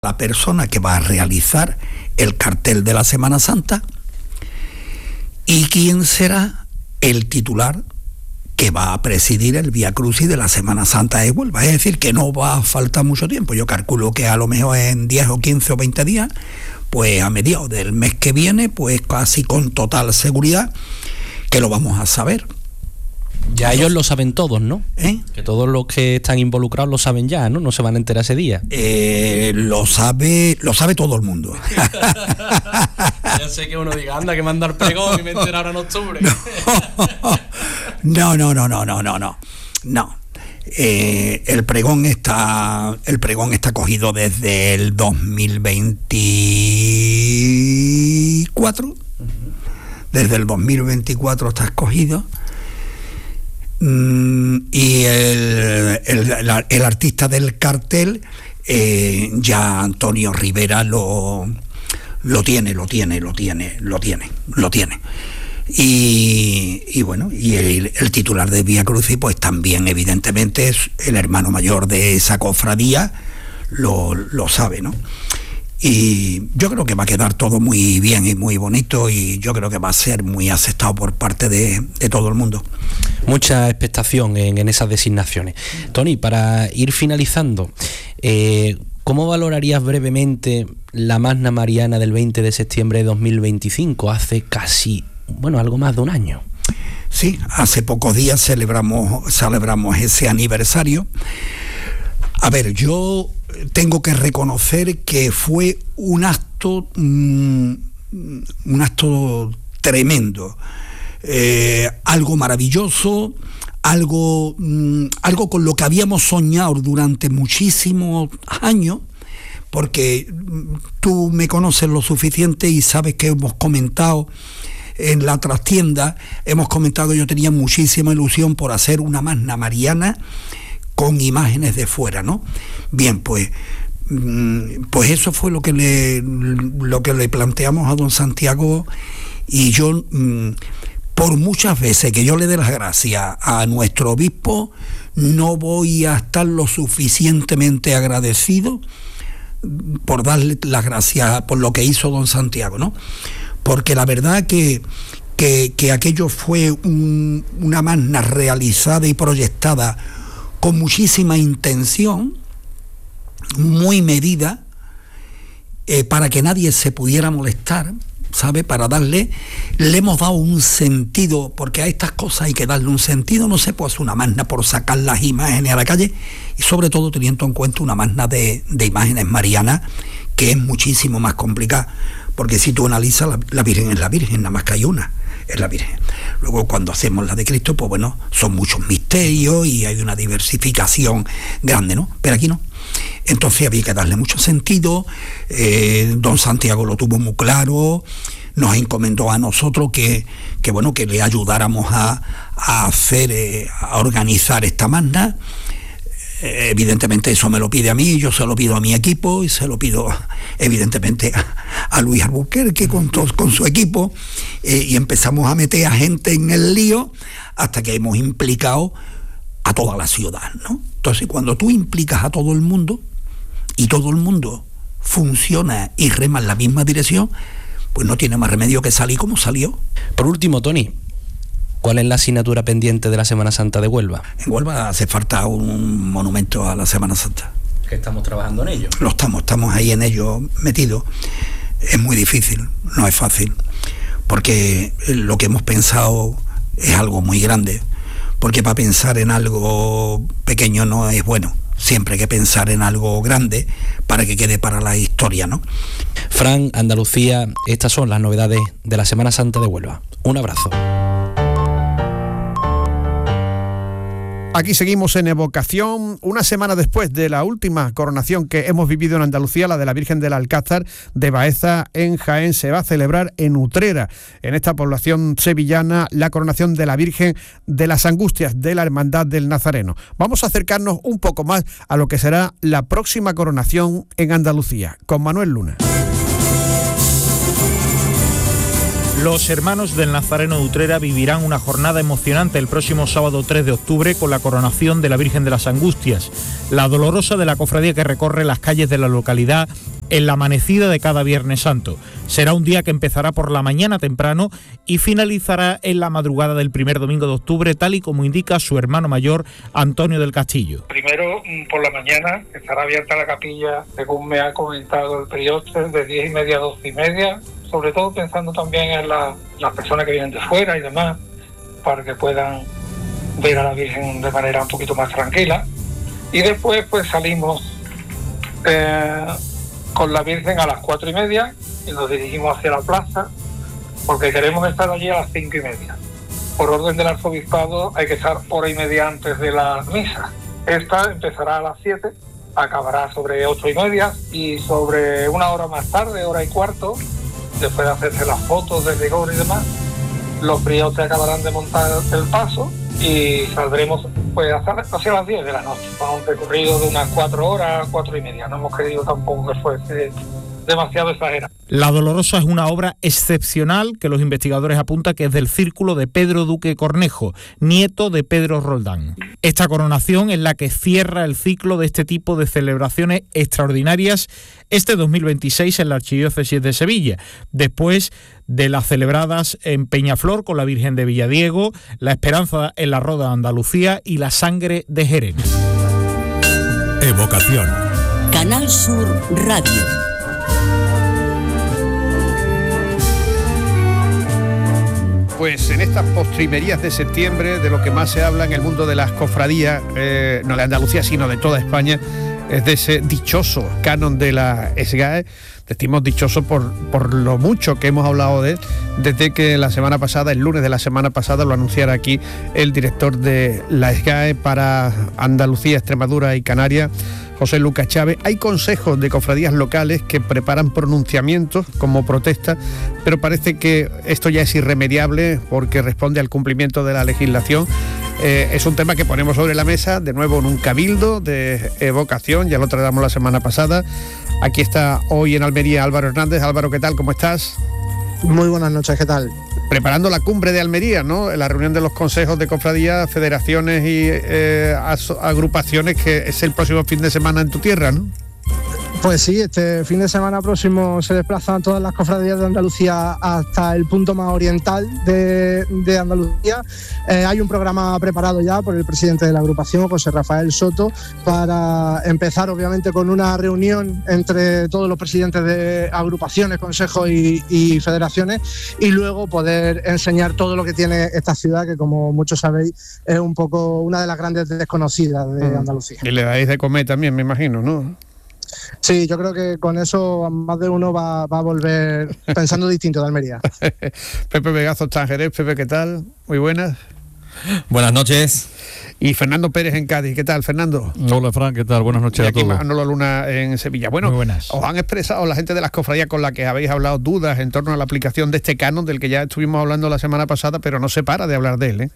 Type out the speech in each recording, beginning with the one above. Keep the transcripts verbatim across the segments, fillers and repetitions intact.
la persona que va a realizar el cartel de la Semana Santa y quién será el titular que va a presidir el Vía Crucis de la Semana Santa de Huelva. Es decir, que no va a faltar mucho tiempo. Yo calculo que a lo mejor en diez o quince o veinte días, pues a mediados del mes que viene, pues casi con total seguridad que lo vamos a saber. Ya ellos lo saben todos, ¿no? ¿Eh? Que todos los que están involucrados lo saben ya, ¿no? No se van a enterar ese día. Eh, lo sabe, lo sabe todo el mundo. Ya sé que uno diga, anda, que manda el pregón y me entero ahora en octubre. No, no, no, no, no, no, no. No. Eh, el pregón está, el pregón está cogido desde el dos mil veinticuatro. Uh-huh. Desde el dos mil veinticuatro está escogido. Y el, el, el, el artista del cartel, eh, ya Antonio Rivera lo, lo tiene, lo tiene, lo tiene, lo tiene, lo tiene. Y, y bueno, y el, el titular de Vía Crucis, pues también evidentemente es el hermano mayor de esa cofradía, lo, lo sabe, ¿no? Y yo creo que va a quedar todo muy bien y muy bonito, y yo creo que va a ser muy aceptado por parte de, de todo el mundo. Mucha expectación en, en esas designaciones. Tony, para ir finalizando, eh, ¿cómo valorarías brevemente la Magna Mariana del veinte de septiembre de dos mil veinticinco? Hace casi, bueno, algo más de un año. Sí, hace pocos días celebramos, celebramos ese aniversario. A ver, yo tengo que reconocer que fue un acto, mmm, un acto tremendo, eh, algo maravilloso, algo, mmm, algo con lo que habíamos soñado durante muchísimos años, porque tú me conoces lo suficiente y sabes que hemos comentado en la trastienda, hemos comentado que yo tenía muchísima ilusión por hacer una Magna Mariana con imágenes de fuera, ¿no? Bien, pues, pues eso fue lo que le, lo que le planteamos a don Santiago, y yo, por muchas veces que yo le dé las gracias a nuestro obispo, no voy a estar lo suficientemente agradecido por darle las gracias por lo que hizo don Santiago, ¿no? Porque la verdad que, que, que aquello fue un, una magna realizada y proyectada con muchísima intención, muy medida, eh, para que nadie se pudiera molestar, ¿sabe? Para darle, le hemos dado un sentido, porque a estas cosas hay que darle un sentido. No se puede hacer una magna por sacar las imágenes a la calle, y sobre todo teniendo en cuenta una magna de, de imágenes marianas, que es muchísimo más complicada, porque si tú analizas, la, la Virgen es la Virgen, nada más que hay una, es la Virgen. Luego cuando hacemos la de Cristo, pues bueno, son muchos misterios y hay una diversificación grande, ¿no? Pero aquí no. Entonces había que darle mucho sentido. eh, don Santiago lo tuvo muy claro, nos encomendó a nosotros que, que bueno, que le ayudáramos a, a hacer, eh, a organizar esta magna. Eh, evidentemente eso me lo pide a mí, yo se lo pido a mi equipo y se lo pido evidentemente a, a Luis Albuquerque con, todo, con su equipo, eh, y empezamos a meter a gente en el lío hasta que hemos implicado a toda la ciudad, ¿no? Entonces cuando tú implicas a todo el mundo y todo el mundo funciona y rema en la misma dirección, pues no tiene más remedio que salir como salió. Por último, Tony, ¿cuál es la asignatura pendiente de la Semana Santa de Huelva? En Huelva hace falta un monumento a la Semana Santa. ¿Que estamos trabajando en ello? Lo estamos, estamos ahí en ello metidos. Es muy difícil, no es fácil, porque lo que hemos pensado es algo muy grande, porque para pensar en algo pequeño no es bueno. Siempre hay que pensar en algo grande para que quede para la historia, ¿no? Fran, Andalucía, estas son las novedades de la Semana Santa de Huelva. Un abrazo. Aquí seguimos en evocación, una semana después de la última coronación que hemos vivido en Andalucía, la de la Virgen del Alcázar de Baeza en Jaén. Se va a celebrar en Utrera, en esta población sevillana, la coronación de la Virgen de las Angustias de la Hermandad del Nazareno. Vamos a acercarnos un poco más a lo que será la próxima coronación en Andalucía, con Manuel Luna. Los hermanos del Nazareno de Utrera vivirán una jornada emocionante el próximo sábado tres de octubre con la coronación de la Virgen de las Angustias. La dolorosa de la cofradía que recorre las calles de la localidad en la amanecida de cada Viernes Santo. Será un día que empezará por la mañana temprano y finalizará en la madrugada del primer domingo de octubre, tal y como indica su hermano mayor, Antonio del Castillo. Primero, por la mañana, estará abierta la capilla, según me ha comentado el prioste, de diez y media a doce y media, sobre todo pensando también en la, las personas que vienen de fuera y demás, para que puedan ver a la Virgen de manera un poquito más tranquila. Y después pues salimos eh, con la Virgen a las cuatro y media y nos dirigimos hacia la plaza, porque queremos estar allí a las cinco y media. Por orden del arzobispado hay que estar hora y media antes de la misa. Esta empezará a las siete, acabará sobre ocho y media, y sobre una hora más tarde, hora y cuarto, después de hacerse las fotos de rigor y demás, los priotes acabarán de montar el paso y saldremos pues hacia, hacia las diez de la noche, con un recorrido de unas cuatro horas, cuatro y media. No hemos querido tampoco que fuese demasiado exagerado. La Dolorosa es una obra excepcional que los investigadores apuntan que es del círculo de Pedro Duque Cornejo, nieto de Pedro Roldán. Esta coronación es la que cierra el ciclo de este tipo de celebraciones extraordinarias este dos mil veintiséis en la Archidiócesis de Sevilla, después de las celebradas en Peñaflor con la Virgen de Villadiego, la Esperanza en la Roda de Andalucía y la Sangre de Jerez. Evocación. Canal Sur Radio. Pues en estas postrimerías de septiembre, de lo que más se habla en el mundo de las cofradías, eh, no de Andalucía, sino de toda España, es de ese dichoso canon de la SGAE. Decimos dichoso por, por lo mucho que hemos hablado de él desde que la semana pasada, el lunes de la semana pasada, lo anunciara aquí el director de la SGAE para Andalucía, Extremadura y Canarias, José Lucas Chávez. Hay consejos de cofradías locales que preparan pronunciamientos como protesta, pero parece que esto ya es irremediable porque responde al cumplimiento de la legislación. Eh, es un tema que ponemos sobre la mesa, de nuevo en un cabildo de evocación, ya lo tratamos la semana pasada. Aquí está hoy en Almería Álvaro Hernández. Álvaro, ¿qué tal? ¿Cómo estás? Muy buenas noches, ¿qué tal? Preparando la cumbre de Almería, ¿no? La reunión de los consejos de cofradías, federaciones y eh, agrupaciones, que es el próximo fin de semana en tu tierra, ¿no? Pues sí, este fin de semana próximo se desplazan todas las cofradías de Andalucía hasta el punto más oriental de, de Andalucía. Eh, hay un programa preparado ya por el presidente de la agrupación, José Rafael Soto, para empezar obviamente con una reunión entre todos los presidentes de agrupaciones, consejos y, y federaciones, y luego poder enseñar todo lo que tiene esta ciudad, que como muchos sabéis es un poco una de las grandes desconocidas de mm. Andalucía. Y le dais de comer también, me imagino, ¿no? Sí, yo creo que con eso más de uno va, va a volver pensando distinto de Almería. Pepe Vegazo está en Jerez. Pepe, ¿qué tal? Muy buenas. Buenas noches. Y Fernando Pérez en Cádiz. ¿Qué tal, Fernando? Hola, Fran, ¿qué tal? Buenas noches y a todos. Aquí Manolo Luna en Sevilla. Bueno, muy buenas. Os han expresado la gente de las cofradías con la que habéis hablado dudas en torno a la aplicación de este canon del que ya estuvimos hablando la semana pasada, pero no se para de hablar de él, ¿eh?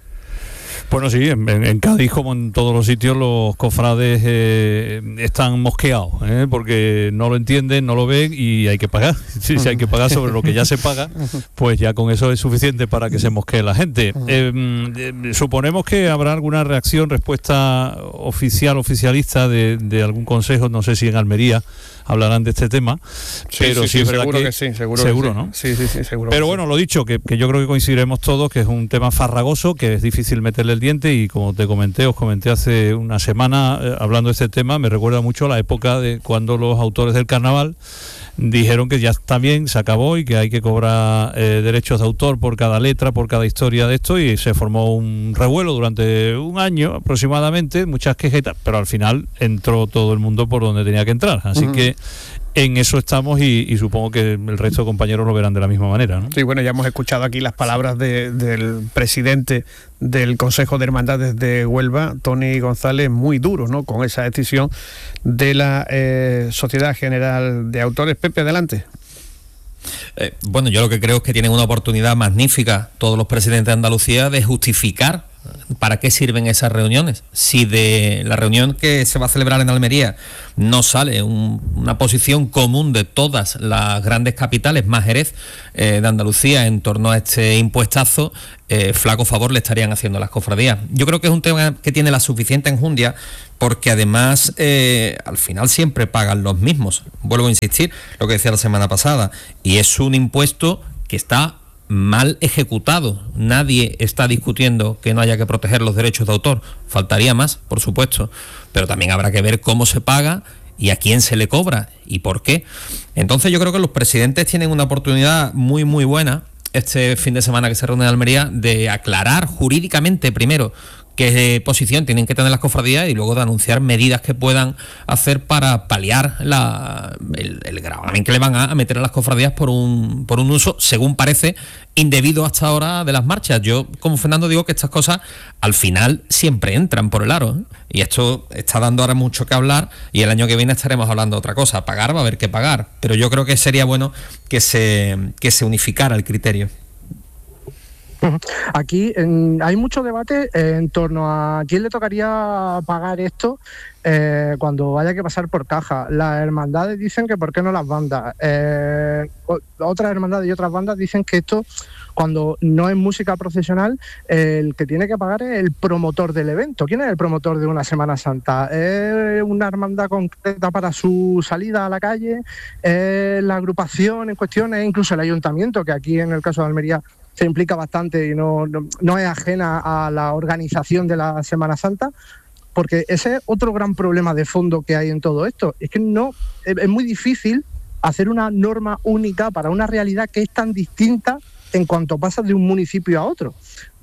Bueno, sí, en, en Cádiz, como en todos los sitios, los cofrades eh, están mosqueados, ¿eh? porque no lo entienden, no lo ven y hay que pagar. Sí, si hay que pagar sobre lo que ya se paga, pues ya con eso es suficiente para que se mosquee la gente. Eh, eh, suponemos que habrá alguna reacción, respuesta oficial, oficialista de, de algún consejo, no sé si en Almería hablarán de este tema, sí, pero sí, sí, sí es verdad seguro que, que sí, seguro, seguro que sí. ¿no? Sí, sí, sí, seguro. Pero que bueno, sí. lo dicho, que, que yo creo que coincidiremos todos, que es un tema farragoso, que es difícil meterle el diente y como te comenté, os comenté hace una semana eh, hablando de este tema, me recuerda mucho a la época de cuando los autores del carnaval dijeron que ya está bien, se acabó y que hay que cobrar eh, derechos de autor por cada letra, por cada historia de esto, y se formó un revuelo durante un año aproximadamente, muchas quejetas, pero al final entró todo el mundo por donde tenía que entrar, así uh-huh. que en eso estamos y, y supongo que el resto de compañeros lo verán de la misma manera, ¿no? Sí, bueno, ya hemos escuchado aquí las palabras de, del presidente del Consejo de Hermandades de Huelva, Tony González, muy duro, ¿no?, con esa decisión de la eh, Sociedad General de Autores. Pepe, adelante. Eh, bueno, yo lo que creo es que tienen una oportunidad magnífica todos los presidentes de Andalucía de justificar ¿Para qué sirven esas reuniones? Si de la reunión que se va a celebrar en Almería no sale un, una posición común de todas las grandes capitales, más Jerez, eh, de Andalucía, en torno a este impuestazo, eh, flaco favor le estarían haciendo a las cofradías. Yo creo que es un tema que tiene la suficiente enjundia, porque además eh, al final siempre pagan los mismos. Vuelvo a insistir, lo que decía la semana pasada, y es un impuesto que está mal ejecutado. Nadie está discutiendo que no haya que proteger los derechos de autor. Faltaría más, por supuesto, pero también habrá que ver cómo se paga y a quién se le cobra y por qué. Entonces yo creo que los presidentes tienen una oportunidad muy muy buena este fin de semana que se reúne en Almería de aclarar jurídicamente primero qué posición tienen que tener las cofradías y luego de anunciar medidas que puedan hacer para paliar la, el, el gravamen que le van a meter a las cofradías por un, por un uso, según parece, indebido hasta ahora de las marchas. Yo, como Fernando, digo que estas cosas al final siempre entran por el aro, ¿eh? Y esto está dando ahora mucho que hablar y el año que viene estaremos hablando de otra cosa. Pagar va a haber que pagar, pero yo creo que sería bueno que se, que se unificara el criterio. Aquí en, hay mucho debate eh, en torno a quién le tocaría pagar esto eh, cuando haya que pasar por caja. Las hermandades dicen que por qué no las bandas. Eh, otras hermandades y otras bandas dicen que esto, cuando no es música procesional, eh, el que tiene que pagar es el promotor del evento. ¿Quién es el promotor de una Semana Santa? ¿Es una hermandad concreta para su salida a la calle? ¿Es la agrupación en cuestión? ¿Es incluso el ayuntamiento, que aquí en el caso de Almería se implica bastante y no, no, no es ajena a la organización de la Semana Santa? Porque ese es otro gran problema de fondo que hay en todo esto. Es que no es, es muy difícil hacer una norma única para una realidad que es tan distinta en cuanto pasas de un municipio a otro.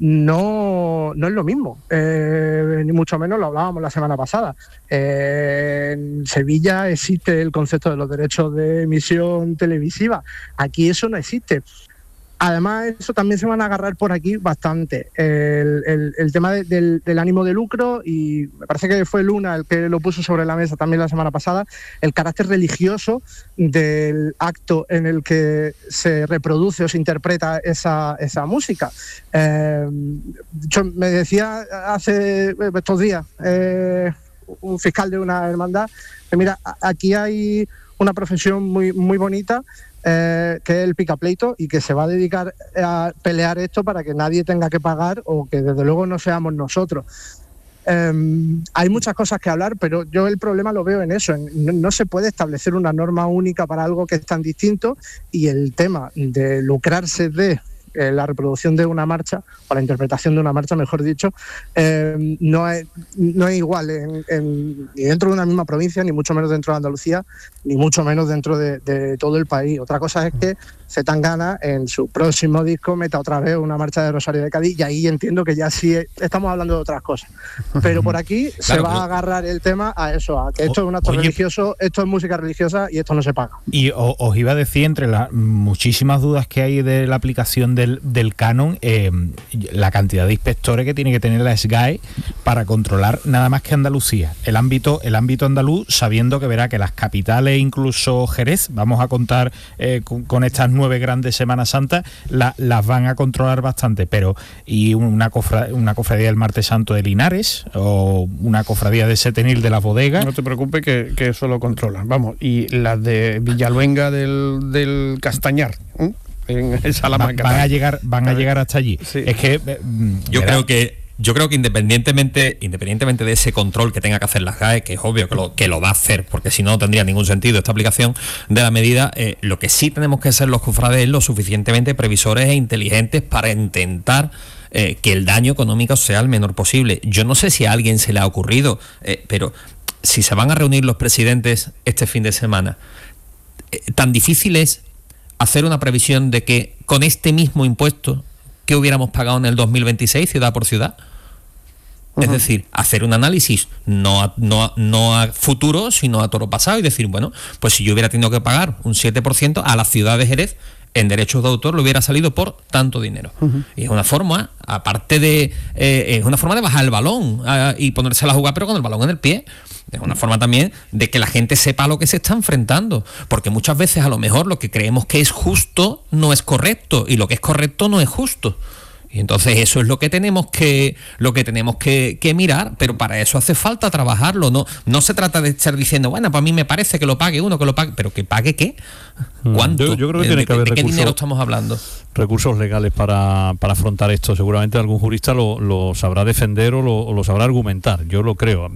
No, no es lo mismo, eh, ni mucho menos, lo hablábamos la semana pasada. Eh, en Sevilla existe el concepto de los derechos de emisión televisiva. Aquí eso no existe. Además, eso también se van a agarrar por aquí bastante. El, el, el tema de, del, del ánimo de lucro, y me parece que fue Luna el que lo puso sobre la mesa también la semana pasada, el carácter religioso del acto en el que se reproduce o se interpreta esa, esa música. Eh, yo me decía hace estos días eh, un fiscal de una hermandad que mira, aquí hay una profesión muy, muy bonita, Eh, que es el picapleito, y que se va a dedicar a pelear esto para que nadie tenga que pagar o que desde luego no seamos nosotros. Eh, hay muchas cosas que hablar, pero yo el problema lo veo en eso, en, no, no se puede establecer una norma única para algo que es tan distinto, y el tema de lucrarse de eh, la reproducción de una marcha, o la interpretación de una marcha, mejor dicho, eh, no, es, no es igual en, en, ni dentro de una misma provincia, ni mucho menos dentro de Andalucía, ni mucho menos dentro de, de todo el país. Otra cosa es que Zetangana en su próximo disco meta otra vez una marcha de Rosario de Cádiz, y ahí entiendo que ya sí estamos hablando de otras cosas. Pero por aquí claro, se va pero... a agarrar el tema a eso, a que esto o, es un acto oye, religioso, esto es música religiosa y esto no se paga. Y o, os iba a decir, entre las muchísimas dudas que hay de la aplicación del, del canon, eh, la cantidad de inspectores que tiene que tener la S G A E para controlar nada más que Andalucía, el ámbito, el ámbito andaluz, sabiendo que verá que las capitales, incluso Jerez, vamos a contar eh, con, con estas nueve grandes Semanas Santas, la, las van a controlar bastante, pero y una, cofra, una cofradía del Martes Santo de Linares o una cofradía de Setenil de las Bodegas. No te preocupes que, que eso lo controlan, vamos, y las de Villaluenga del, del Castañar, ¿eh? En Salamanca. Van a llegar, van a llegar hasta allí. Sí. Es que eh, yo verá. creo que Yo creo que independientemente independientemente de ese control que tenga que hacer la S G A E, que es obvio que lo, que lo va a hacer, porque si no, no tendría ningún sentido esta aplicación de la medida, eh, lo que sí tenemos que ser los cofrades es lo suficientemente previsores e inteligentes para intentar eh, que el daño económico sea el menor posible. Yo no sé si a alguien se le ha ocurrido, eh, pero si se van a reunir los presidentes este fin de semana, eh, tan difícil es hacer una previsión de que con este mismo impuesto que hubiéramos pagado en el dos mil veintiséis, ciudad por ciudad. Uh-huh. Es decir, hacer un análisis no a, no, a, no a futuro, sino a toro pasado, y decir, bueno, pues si yo hubiera tenido que pagar un siete por ciento a la ciudad de Jerez, en derechos de autor le hubiera salido por tanto dinero. Uh-huh. Y es una forma, aparte de... Eh, es una forma de bajar el balón eh, y ponérsela a jugar, pero con el balón en el pie. Es una forma también de que la gente sepa a lo que se está enfrentando, porque muchas veces a lo mejor lo que creemos que es justo no es correcto, y lo que es correcto no es justo. Y entonces eso es lo que tenemos que lo que tenemos que, que mirar, pero para eso hace falta trabajarlo. No no se trata de estar diciendo, bueno, pues a mí me parece que lo pague uno, que lo pague, pero que pague ¿qué? ¿Cuánto? Yo, yo creo que ¿De, tiene que haber de qué recursos, dinero estamos hablando? Recursos legales para, para afrontar esto. Seguramente algún jurista lo, lo sabrá defender o lo, o lo sabrá argumentar. Yo lo creo.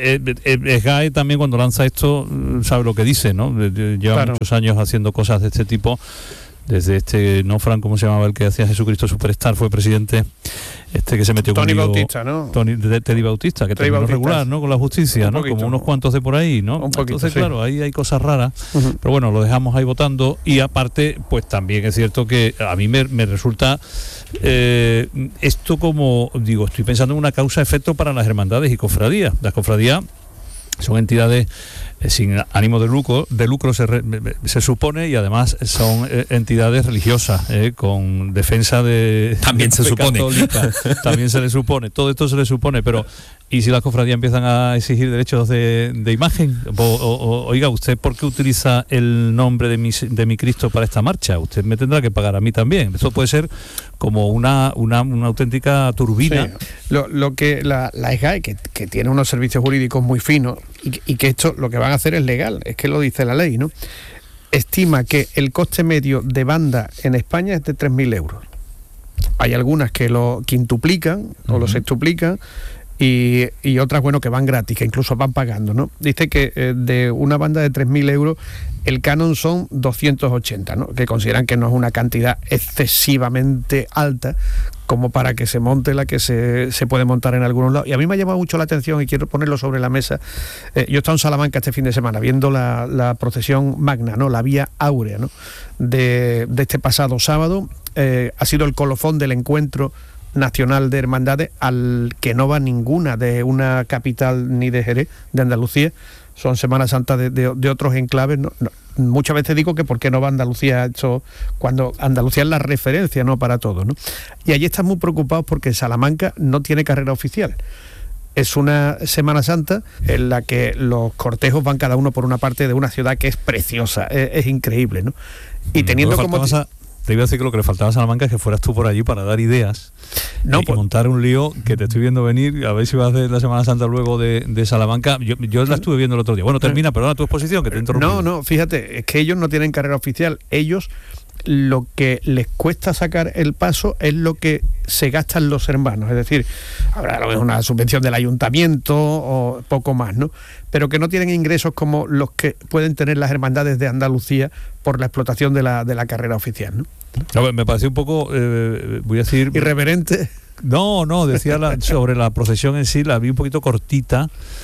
SGAE también, cuando lanza esto, sabe lo que dice, ¿no? Lleva claro. muchos años haciendo cosas de este tipo. Desde este, no, Fran, ¿cómo se llamaba el que hacía Jesucristo Superstar? Fue presidente, este que se metió Tony con Bautista, ¿no? Tony, Teddy Bautista, que terminó regular, ¿no? Con la justicia, ¿no? Como unos cuantos de por ahí, ¿no? Un poquito, Entonces, sí. claro, ahí hay cosas raras, uh-huh. pero bueno, lo dejamos ahí votando. Y aparte, pues también es cierto que a mí me, me resulta eh, esto como, digo, estoy pensando en una causa-efecto para las hermandades y cofradías. Las cofradías son entidades eh, sin ánimo de lucro, de lucro se, re, se supone, y además son eh, entidades religiosas eh, con defensa de también de, se de supone católica, también se le supone, todo esto se le supone, pero ¿y si las cofradías empiezan a exigir derechos de, de imagen? O, o, o, oiga, ¿usted por qué utiliza el nombre de mi, de mi Cristo para esta marcha? Usted me tendrá que pagar a mí también. Esto puede ser como una, una, una auténtica turbina. Sí. Lo, lo que la, la SGAE, que, que tiene unos servicios jurídicos muy finos, y, y que esto lo que van a hacer es legal, es que lo dice la ley, ¿no? Estima que el coste medio de banda en España es de tres mil euros. Hay algunas que lo quintuplican uh-huh. o lo sextuplican, Y, y otras, bueno, que van gratis, que incluso van pagando, ¿no? Dice que eh, de una banda de tres mil euros, el canon son doscientos ochenta, ¿no? Que consideran que no es una cantidad excesivamente alta como para que se monte la que se, se puede montar en algunos lados. Y a mí me ha llamado mucho la atención y quiero ponerlo sobre la mesa. Eh, yo he estado en Salamanca este fin de semana viendo la, la procesión magna, ¿no? La Vía Áurea, ¿no? De, de este pasado sábado. Eh, ha sido el colofón del encuentro nacional de hermandades, al que no va ninguna de una capital ni de Jerez, de Andalucía. Son Semanas Santas de, de, de otros enclaves, ¿no? No, muchas veces digo que por qué no va Andalucía, esto, cuando Andalucía es la referencia, ¿no? Para todo, ¿no? Y allí están muy preocupados porque Salamanca no tiene carrera oficial. Es una Semana Santa en la que los cortejos van cada uno por una parte de una ciudad que es preciosa, es, es increíble, ¿no? Y teniendo como... A... Te iba a decir que lo que le faltaba a Salamanca es que fueras tú por allí para dar ideas no, y pues, montar un lío, que te estoy viendo venir, a ver si vas a hacer la Semana Santa luego de, de Salamanca. Yo, yo la estuve viendo el otro día. Bueno, termina, perdona tu exposición, que te interrumpí. No, no, fíjate, es que ellos no tienen carrera oficial. Ellos, lo que les cuesta sacar el paso es lo que se gastan los hermanos. Es decir, habrá a lo mejor una subvención del ayuntamiento o poco más, ¿no? Pero que no tienen ingresos como los que pueden tener las hermandades de Andalucía por la explotación de la, de la carrera oficial, ¿no? A ver, me pareció un poco, eh, voy a decir... irreverente. No, no, decía la, sobre la procesión en sí, la vi un poquito cortita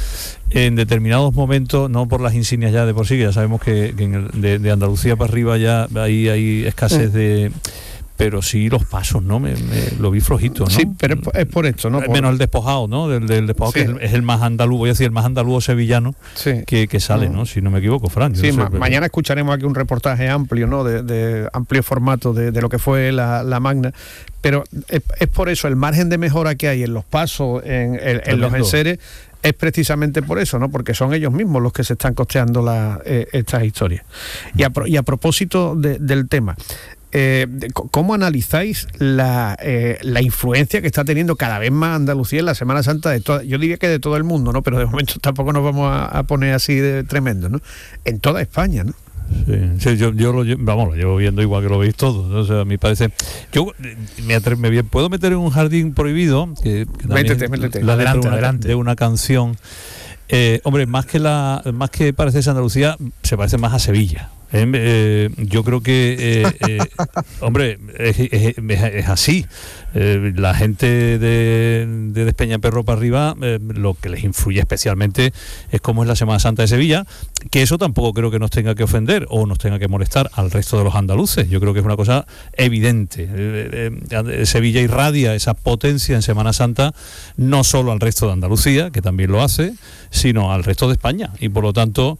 en determinados momentos, no por las insignias ya de por sí, que ya sabemos que, que en el, de, de Andalucía para arriba ya hay, hay escasez de... Pero sí los pasos, ¿no? Me, me lo vi flojito, ¿no? Sí, pero es por esto, ¿no? Por... Menos el despojado, ¿no? Del, del despojado, sí. Que es el, es el más andaluz, voy a decir, el más andaluz sevillano, sí. que, que sale, ¿no? Si no me equivoco, Fran. Sí, no sé, ma- pero... mañana escucharemos aquí un reportaje amplio, ¿no? De, de amplio formato de, de lo que fue la, la Magna. Pero es, es por eso, el margen de mejora que hay en los pasos, en, en, en los enseres, es precisamente por eso, ¿no? Porque son ellos mismos los que se están costeando la, eh, estas historias. Y a, y a propósito de, del tema, Eh, ¿cómo analizáis la, eh, la influencia que está teniendo cada vez más Andalucía en la Semana Santa de toda, yo diría que de todo el mundo, ¿no? Pero de momento tampoco nos vamos a, a poner así de tremendo, ¿no? En toda España, ¿no? Sí, sí, yo, yo lo vamos, lo llevo viendo igual que lo veis todos, ¿no? O sea, a mí parece. Yo me, atre- me puedo meter en un jardín prohibido, que, que métete, métete. La letra Adelante, de una, adelante. de una canción. Eh, hombre, más que la, más que parecerse a Andalucía, se parece más a Sevilla. Eh, eh, yo creo que, eh, eh, hombre, es, es, es así. Eh, la gente de, de Despeñaperro para arriba, eh, lo que les influye especialmente es cómo es la Semana Santa de Sevilla, que eso tampoco creo que nos tenga que ofender o nos tenga que molestar al resto de los andaluces. Yo creo que es una cosa evidente. Eh, eh, Sevilla irradia esa potencia en Semana Santa, no solo al resto de Andalucía, que también lo hace, sino al resto de España. Y por lo tanto,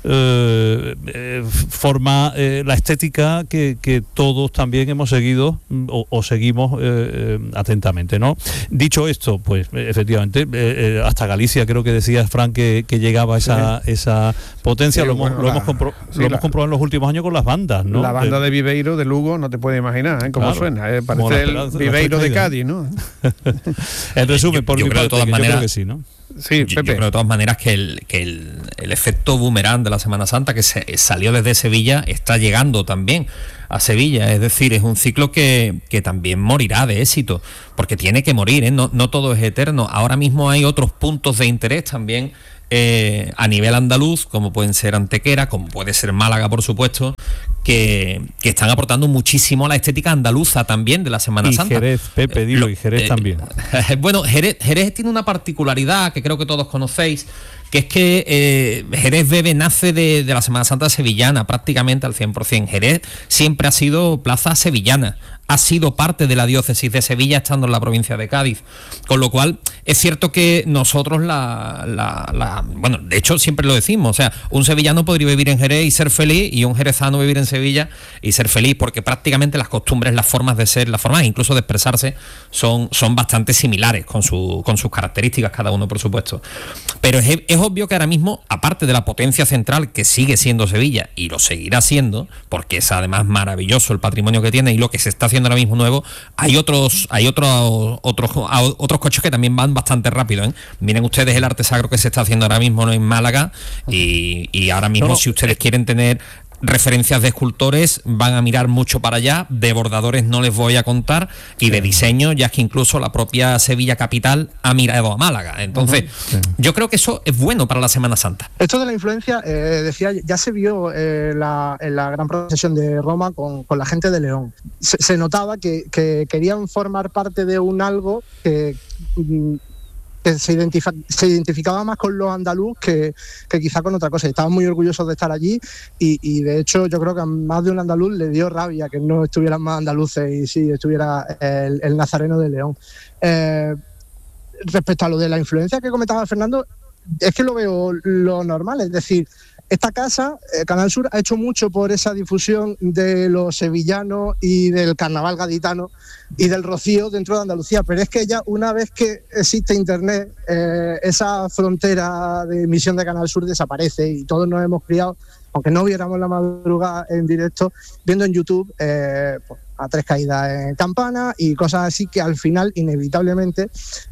eh, eh, forma eh, la estética que, que todos también hemos seguido o, o seguimos eh, eh, atentamente, ¿no? Dicho esto, pues efectivamente, eh, eh, hasta Galicia creo que decía Fran que, que llegaba esa, sí. esa potencia, sí, lo, hemos, bueno, lo, la, hemos, compro sí, lo la, hemos comprobado en los últimos años con las bandas, ¿no? La banda de, de Viveiro de Lugo, no te puedes imaginar, ¿eh? Cómo claro, suena, ¿eh? Parece el Viveiro de Cádiz, ¿no? En resumen, por yo mi creo parte, de todas maneras, yo creo que sí, ¿no? Sí, yo, yo creo de todas maneras que el, que el, el efecto boomerang de la Semana Santa que se, salió desde Sevilla está llegando también a Sevilla, es decir, es un ciclo que, que también morirá de éxito, porque tiene que morir, ¿eh? no, no todo es eterno. Ahora mismo hay otros puntos de interés también eh, a nivel andaluz, como pueden ser Antequera, como puede ser Málaga, por supuesto, que, que están aportando muchísimo a la estética andaluza también de la Semana y Santa. Jerez, Pepe, digo, Lo, y Jerez eh, también. Bueno, Jerez, Jerez tiene una particularidad que creo que todos conocéis, que es que eh, Jerez Bebe nace de, de la Semana Santa sevillana prácticamente al cien por ciento. Jerez siempre ha sido plaza sevillana, ha sido parte de la diócesis de Sevilla estando en la provincia de Cádiz, con lo cual es cierto que nosotros la, la, la bueno, de hecho siempre lo decimos, o sea, un sevillano podría vivir en Jerez y ser feliz, y un jerezano vivir en Sevilla y ser feliz, porque prácticamente las costumbres, las formas de ser, las formas incluso de expresarse son, son bastante similares con, su, con sus características cada uno, por supuesto. Pero es, es obvio que ahora mismo, aparte de la potencia central que sigue siendo Sevilla y lo seguirá siendo, porque es además maravilloso el patrimonio que tiene y lo que se está haciendo ahora mismo nuevo, hay otros hay otros otros otros coches que también van bastante rápido, ¿eh? Miren ustedes el arte sacro que se está haciendo ahora mismo, ¿no?, en Málaga, y, y ahora mismo, no, si ustedes quieren tener referencias de escultores, van a mirar mucho para allá. De bordadores no les voy a contar, y de diseño, ya es que incluso la propia Sevilla capital ha mirado a Málaga. Entonces, uh-huh. sí. yo creo que eso es bueno para la Semana Santa. Esto de la influencia, eh, decía, ya se vio eh, la, en la gran procesión de Roma con, con la gente de León. Se, se notaba que, que querían formar parte de un algo que... Mm, que se, identifica, se identificaba más con los andaluz que, que quizá con otra cosa. Estaban muy orgullosos de estar allí, y, y de hecho yo creo que a más de un andaluz le dio rabia que no estuvieran más andaluces y sí estuviera el, el nazareno de León. Eh, respecto a lo de la influencia que comentaba Fernando, es que lo veo lo normal, es decir, esta casa, eh, Canal Sur, ha hecho mucho por esa difusión de los sevillanos y del carnaval gaditano y del rocío dentro de Andalucía, pero es que ya una vez que existe internet, eh, esa frontera de emisión de Canal Sur desaparece, y todos nos hemos criado, aunque no viéramos la madrugada en directo, viendo en YouTube eh, pues, a tres caídas en campana y cosas así que al final inevitablemente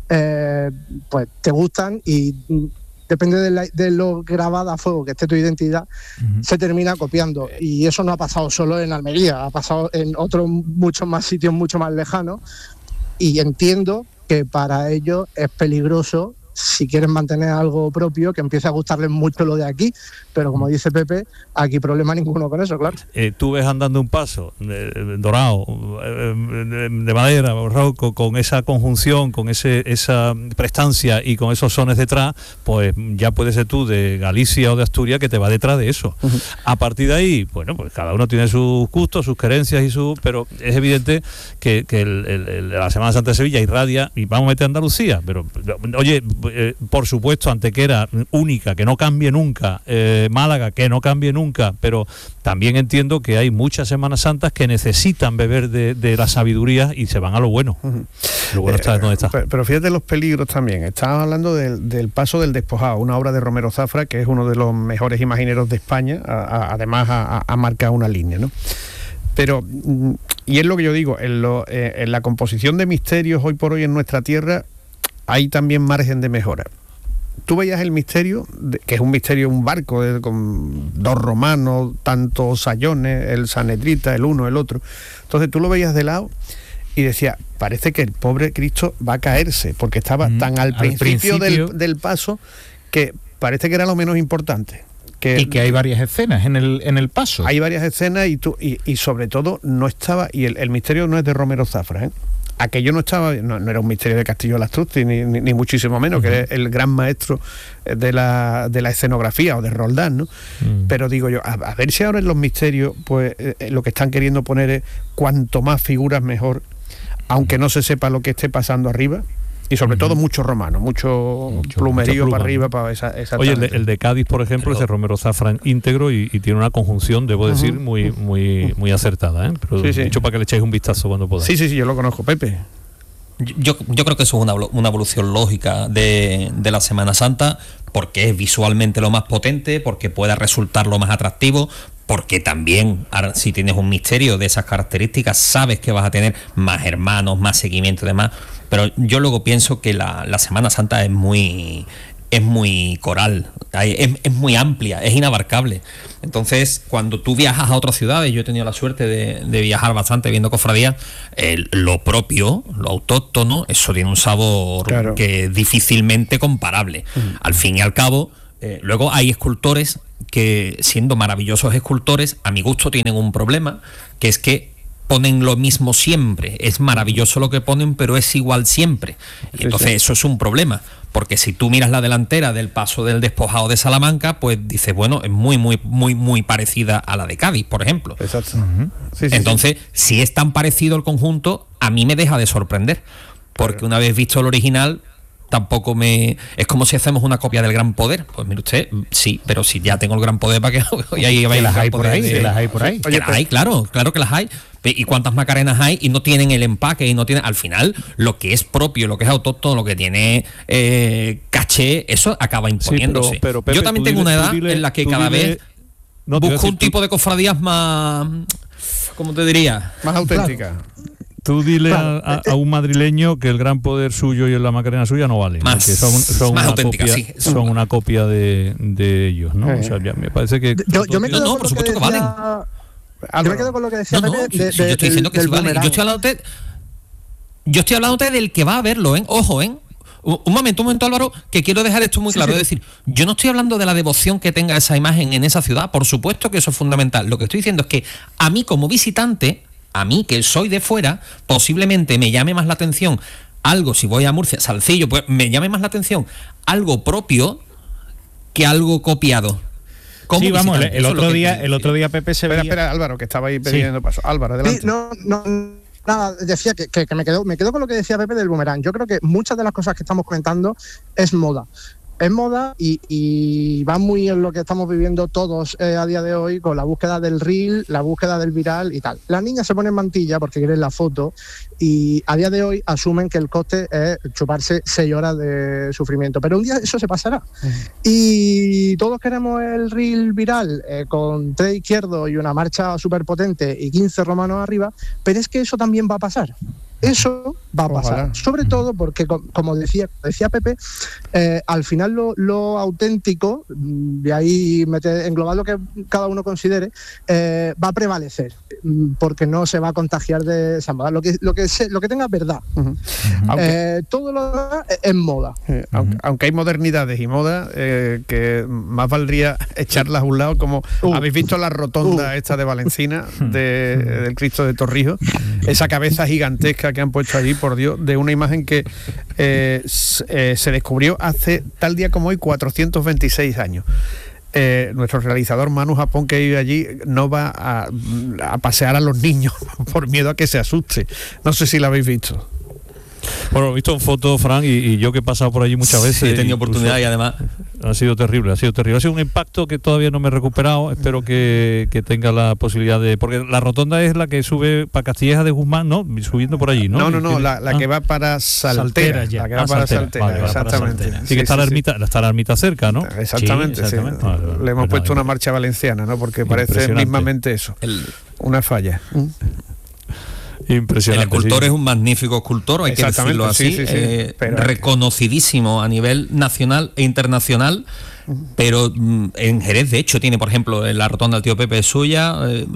eh, pues te gustan, y depende de, la, de lo grabada a fuego que esté tu identidad, uh-huh. se termina copiando. Y eso no ha pasado solo en Almería, ha pasado en otros muchos más sitios mucho más lejanos, y entiendo que para ellos es peligroso, si quieren mantener algo propio, que empiece a gustarles mucho lo de aquí, pero como dice Pepe, aquí problema ninguno con eso, claro. Eh, tú ves andando un paso eh, dorado, eh, de madera, barroco, con esa conjunción, con ese esa prestancia y con esos sones detrás, pues ya puede ser tú de Galicia o de Asturias que te va detrás de eso. Uh-huh. A partir de ahí, bueno, pues cada uno tiene sus gustos, sus creencias y su, pero es evidente que, que el, el, el, la Semana Santa de Sevilla irradia, y vamos a meter Andalucía, pero oye, eh, por supuesto, Antequera única, que no cambie nunca, eh, Málaga, que no cambie nunca, pero también entiendo que hay muchas Semanas Santas que necesitan beber de, de la sabiduría y se van a lo bueno. Uh-huh. Lo bueno eh, está donde está. Pero, pero fíjate los peligros también. Estabas hablando del, del Paso del Despojado, una obra de Romero Zafra, que es uno de los mejores imagineros de España, a, a, además ha marcado una línea, ¿no? Pero, y es lo que yo digo, en, lo, eh, en la composición de misterios hoy por hoy en nuestra tierra hay también margen de mejora. Tú veías el misterio, de, que es un misterio, un barco de, con dos romanos, tantos sayones, el Sanedrita, el uno, el otro. Entonces tú lo veías de lado y decías, parece que el pobre Cristo va a caerse, porque estaba mm, tan al, al principio, principio del, del paso que parece que era lo menos importante. Que, y que hay varias escenas en el en el paso. Hay varias escenas y tú y, y sobre todo no estaba, y el, el misterio no es de Romero Zafra, ¿eh? Aquello no estaba, no, no era un misterio de Castillo Lastrucci, ni, ni, ni muchísimo menos, uh-huh. que era el gran maestro de la, de la escenografía o de Roldán, ¿no? Uh-huh. Pero digo yo, a, a ver si ahora en los misterios, pues eh, lo que están queriendo poner es cuanto más figuras mejor, aunque no se sepa lo que esté pasando arriba. Y sobre uh-huh. todo muchos romanos, mucho, mucho plumerío mucho para arriba, para esa, esa Oye, el de, el de Cádiz, por ejemplo, Pero... ese Romero Zafra íntegro y, y tiene una conjunción, debo uh-huh. decir, muy muy muy acertada, ¿eh? Pero sí, sí. dicho para que le echéis un vistazo cuando podáis. Sí, sí, sí, yo lo conozco, Pepe. Yo, yo creo que eso es una, una evolución lógica de, de la Semana Santa, porque es visualmente lo más potente, porque pueda resultar lo más atractivo, porque también ahora, si tienes un misterio de esas características, sabes que vas a tener más hermanos, más seguimiento y demás. Pero yo luego pienso que la, la Semana Santa es muy... es muy coral, es, es muy amplia, es inabarcable. Entonces, cuando tú viajas a otras ciudades, yo he tenido la suerte de, de viajar bastante viendo cofradías, eh, lo propio, lo autóctono, eso tiene un sabor claro. que es difícilmente comparable. Mm. Al fin y al cabo, eh, luego hay escultores que, siendo maravillosos escultores, a mi gusto tienen un problema, que es que ponen lo mismo siempre. Es maravilloso lo que ponen, pero es igual siempre. Y entonces sí, sí. eso es un problema, porque si tú miras la delantera del paso del Despojado de Salamanca, pues dices, bueno, es muy, muy, muy, muy parecida a la de Cádiz, por ejemplo. Exacto. Uh-huh. Sí, sí, entonces, sí. si es tan parecido el conjunto, a mí me deja de sorprender, porque claro. una vez visto el original, tampoco me... Es como si hacemos una copia del Gran Poder. Pues mire usted, sí, pero si ya tengo el Gran Poder, ¿para qué? Y ahí va las hay por ahí, de... las hay por ahí. Oye, las hay, claro, claro que las hay. ¿Y cuántas Macarenas hay? Y no tienen el empaque, y no tienen... Al final, lo que es propio, lo que es autóctono, lo que tiene eh, caché, eso acaba imponiéndose. Sí, pero, pero, Pepe, yo también tengo dile, una edad dile, en la que cada dile, vez no, busco un tú... tipo de cofradías más... ¿Cómo te diría? Más auténtica. Claro. Tú dile claro. a, a, a un madrileño que el Gran Poder suyo y la Macarena suya no valen, más, son, son, más una auténtica, copia, sí. son una copia de, de ellos, ¿no? Eh. O sea, ya me parece que... Yo, yo me quedo no, no, con por supuesto que, decía, que valen. Yo me quedo con lo que decía no, Pepe no, de, de, yo estoy diciendo que sí valen. Yo estoy hablando de... Yo estoy hablando del que va a verlo, ¿eh? Ojo, ¿eh? Un momento, un momento, Álvaro, que quiero dejar esto muy claro. Sí, sí. Es decir, yo no estoy hablando de la devoción que tenga esa imagen en esa ciudad. Por supuesto que eso es fundamental. Lo que estoy diciendo es que a mí como visitante... A mí, que soy de fuera, posiblemente me llame más la atención algo, si voy a Murcia, Salcillo, pues me llame más la atención algo propio que algo copiado. Sí, vamos, el, el otro día, el otro día Pepe se espera, veía... Espera, Álvaro, que estaba ahí pidiendo sí. paso. Álvaro, adelante. Sí, no, no, nada, decía que, que, que me quedo me quedo con lo que decía Pepe del boomerang. Yo creo que muchas de las cosas que estamos comentando es moda. Es moda y, y va muy en lo que estamos viviendo todos eh, a día de hoy, con la búsqueda del reel, la búsqueda del viral y tal. Las niñas se ponen mantilla porque quieren la foto y a día de hoy asumen que el coste es chuparse seis horas de sufrimiento. Pero un día eso se pasará. Uh-huh. Y todos queremos el reel viral eh, con tres izquierdos y una marcha súper potente y quince romanos arriba, pero es que eso también va a pasar. Eso va a pasar, Ojalá. sobre todo porque, como decía, decía Pepe, eh, al final lo, lo auténtico, de ahí meter, englobar lo que cada uno considere, eh, va a prevalecer, porque no se va a contagiar de esa moda. Lo que, lo que, se, lo que tenga es verdad. Uh-huh. eh, todo lo demás es, es moda. Eh, aunque, aunque hay modernidades y moda, eh, que más valdría echarlas a un lado, como uh. habéis visto la rotonda uh. esta de Valencina, de, del Cristo de Torrijos, esa cabeza gigantesca que han puesto allí, por Dios, de una imagen que eh, eh, se descubrió hace tal día como hoy, cuatrocientos veintiséis años. Eh, nuestro realizador Manu Japón, que vive allí, no va a, a pasear a los niños por miedo a que se asuste. No sé si la habéis visto. Bueno, he visto en fotos, Fran, y, y yo que he pasado por allí muchas veces. Sí, he tenido oportunidad y además... Ha sido terrible, ha sido terrible. Ha sido un impacto que todavía no me he recuperado. Espero que, que tenga la posibilidad de... Porque la rotonda es la que sube para Castilleja de Guzmán, ¿no? Subiendo por allí, ¿no? No, no, no, la, la ah. que va para Saltera. Saltera la que va ah, para Saltera, Saltera, vale, exactamente. Para sí, que está, sí, la ermita, sí. está la ermita cerca, ¿no? Exactamente, sí. Exactamente. sí. Vale, vale, Le hemos vale, puesto vale. una marcha valenciana, ¿no? Porque parece mismamente eso. El... Una falla. ¿Mm? Impresionante. El escultor sí. es un magnífico escultor, hay que decirlo así, sí, sí, sí. Eh, reconocidísimo a nivel nacional e internacional, pero mm, en Jerez, de hecho, tiene, por ejemplo, en la rotonda del Tío Pepe es suya. Eh,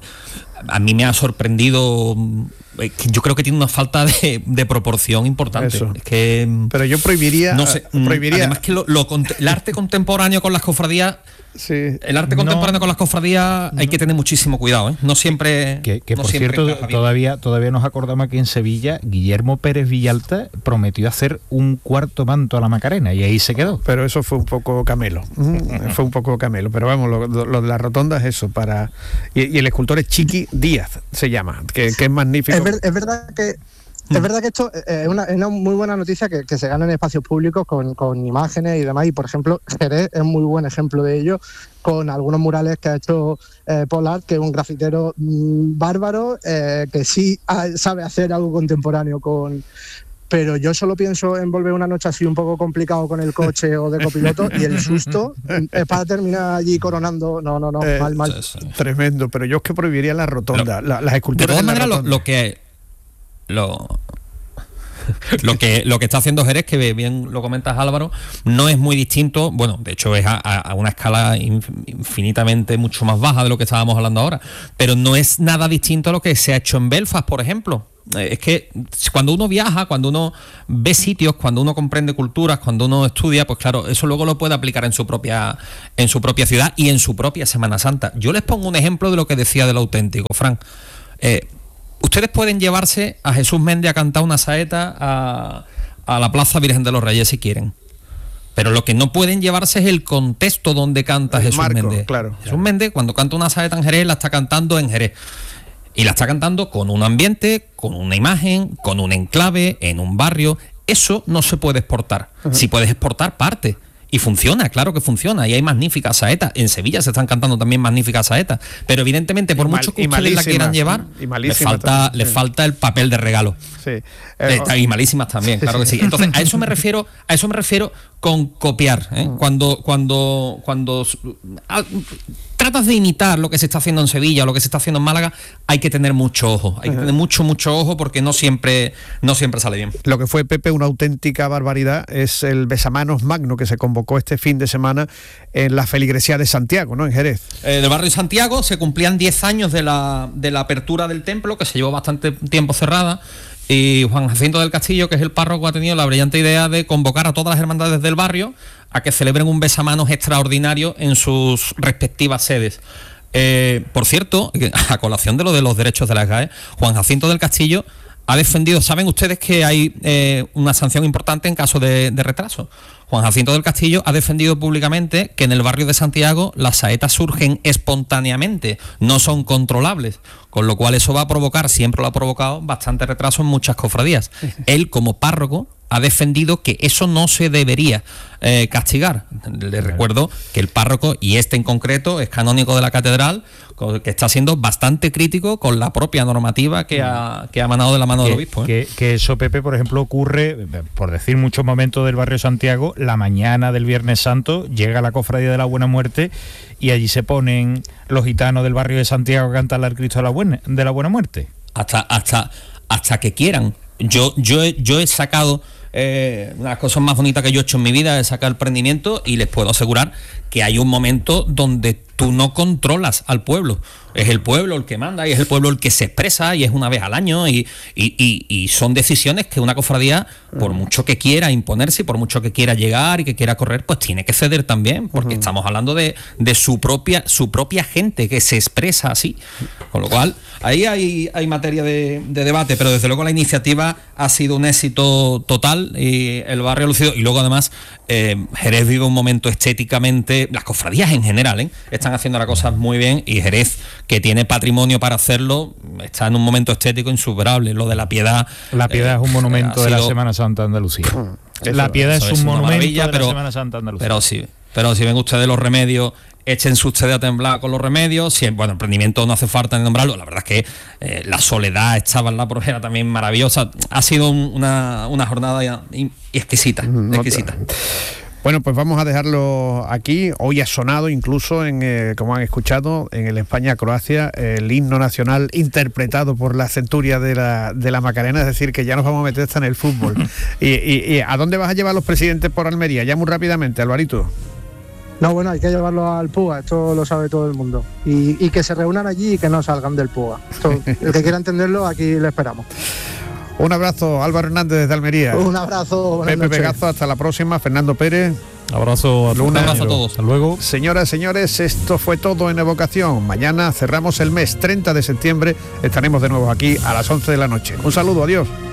a mí me ha sorprendido, eh, yo creo que tiene una falta de, de proporción importante. Es que, pero yo prohibiría... No sé, prohibiría... Además que lo, lo, el arte contemporáneo con las cofradías... Sí. El arte contemporáneo no, con las cofradías hay no. que tener muchísimo cuidado, ¿eh? No siempre... Que, que no por siempre cierto, todavía, todavía nos acordamos que en Sevilla Guillermo Pérez Villalta prometió hacer un cuarto manto a la Macarena y ahí se quedó. Pero eso fue un poco camelo. fue un poco camelo. Pero vamos, lo, lo de la rotonda es eso. para Y, y el escultor es Chiqui Díaz, se llama, que, que es magnífico. Es, ver, es verdad que... Es verdad que esto es una, es una muy buena noticia que, que se gana en espacios públicos con, con imágenes y demás, y por ejemplo Jerez es muy buen ejemplo de ello, con algunos murales que ha hecho eh, Pollard, que es un grafitero mmm, bárbaro, eh, que sí ha, sabe hacer algo contemporáneo con, pero yo solo pienso en volver una noche así un poco complicado con el coche o de copiloto y el susto es para terminar allí coronando. No, no, no, eh, mal, mal. Sí, sí. Tremendo, pero yo es que prohibiría la rotonda, la, las esculturas. De todas maneras, lo, lo que lo Lo que, lo que está haciendo Jerez, que bien lo comentas Álvaro, no es muy distinto, bueno, de hecho es a, a una escala infinitamente mucho más baja de lo que estábamos hablando ahora, pero no es nada distinto a lo que se ha hecho en Belfast, por ejemplo. Es que cuando uno viaja, cuando uno ve sitios, cuando uno comprende culturas, cuando uno estudia, pues claro, eso luego lo puede aplicar en su propia, en su propia ciudad y en su propia Semana Santa. Yo les pongo un ejemplo de lo que decía del auténtico, Fran. Eh, Ustedes pueden llevarse a Jesús Méndez a cantar una saeta a, a la Plaza Virgen de los Reyes si quieren. Pero lo que no pueden llevarse es el contexto donde canta el Jesús marco, Méndez. Claro, Jesús claro. Méndez, cuando canta una saeta en Jerez, la está cantando en Jerez. Y la está cantando con un ambiente, con una imagen, con un enclave, en un barrio. Eso no se puede exportar. Uh-huh. Si puedes exportar, parte. Y funciona, claro que funciona, y hay magníficas saetas. En Sevilla se están cantando también magníficas saetas, pero evidentemente por mal, mucho que ustedes la quieran llevar, les falta, también, les sí. falta el papel de regalo. Sí. Eh, y malísimas también, claro que sí. Entonces, a eso me refiero, a eso me refiero con copiar, ¿eh? Cuando, cuando, cuando a, tratas de imitar lo que se está haciendo en Sevilla o lo que se está haciendo en Málaga, hay que tener mucho ojo, hay que tener mucho, mucho ojo porque no siempre, no siempre sale bien. Lo que fue, Pepe, una auténtica barbaridad es el besamanos magno que se convocó este fin de semana en la feligresía de Santiago, ¿no? En Jerez. Eh, del barrio de Santiago se cumplían diez años de la, de la apertura del templo, que se llevó bastante tiempo cerrada. Y Juan Jacinto del Castillo, que es el párroco, ha tenido la brillante idea de convocar a todas las hermandades del barrio a que celebren un besamanos extraordinario en sus respectivas sedes. Eh, por cierto, a colación de lo de los derechos de las G A E, Juan Jacinto del Castillo ha defendido, ¿saben ustedes que hay eh, una sanción importante en caso de, de retraso? Juan Jacinto del Castillo ha defendido públicamente que en el barrio de Santiago las saetas surgen espontáneamente, no son controlables, con lo cual eso va a provocar, siempre lo ha provocado, bastante retraso en muchas cofradías. Él, como párroco, ha defendido que eso no se debería eh, castigar. Les recuerdo que el párroco, y este en concreto, es canónigo de la catedral, que está siendo bastante crítico con la propia normativa que ha, que ha emanado de la mano que, del obispo. ¿eh? Que, que eso, Pepe, por ejemplo, ocurre, por decir muchos momentos del barrio Santiago, la mañana del Viernes Santo llega la cofradía de la Buena Muerte y allí se ponen los gitanos del barrio de Santiago a cantarle al Cristo de la Buena, de la Buena Muerte. Hasta, hasta, hasta que quieran. Yo, yo, he, yo he sacado eh, una de las cosas más bonitas que yo he hecho en mi vida, es sacar el prendimiento, y les puedo asegurar que hay un momento donde tú no controlas al pueblo. Es el pueblo el que manda y es el pueblo el que se expresa, y es una vez al año, y, y, y, y son decisiones que una cofradía, por mucho que quiera imponerse, por mucho que quiera llegar y que quiera correr, pues tiene que ceder también, porque uh-huh. estamos hablando de, de su propia su propia gente que se expresa así. Con lo cual, ahí hay, hay materia de, de debate, pero desde luego la iniciativa ha sido un éxito total y el barrio ha lucido. Y luego además, eh, Jerez vive un momento estéticamente, las cofradías en general, ¿eh? están haciendo las cosas muy bien, y Jerez, que tiene patrimonio para hacerlo, está en un momento estético insuperable. Lo de la Piedad. La Piedad eh, es un monumento de la Semana Santa Andalucía. Eso, la Piedad es un es monumento de pero, la Semana Santa Andalucía. Pero sí, pero si ven ustedes los remedios, échense ustedes a temblar con los remedios. Si, bueno, emprendimiento no hace falta ni nombrarlo. La verdad es que eh, la soledad estaba en la Porjera también maravillosa. Ha sido un, una, una jornada exquisita, mm, exquisita. Bueno, pues vamos a dejarlo aquí. Hoy ha sonado incluso, en, eh, como han escuchado, en el España-Croacia, el himno nacional interpretado por la centuria de la, de la Macarena, es decir, que ya nos vamos a meter hasta en el fútbol. y, y, y ¿a dónde vas a llevar los presidentes por Almería? Ya muy rápidamente, Alvarito. No, bueno, hay que llevarlo al Puga, esto lo sabe todo el mundo. Y, y que se reúnan allí y que no salgan del Puga. Esto, el que quiera entenderlo, aquí le esperamos. Un abrazo, Álvaro Hernández desde Almería. Un abrazo, buenas Pepe noches. Pegazo, hasta la próxima. Fernando Pérez. Abrazo a, Luna. Un abrazo a todos. Hasta luego. Señoras, señores, esto fue todo en Evocación. Mañana cerramos el mes, treinta de septiembre. Estaremos de nuevo aquí a las once de la noche. Un saludo, adiós.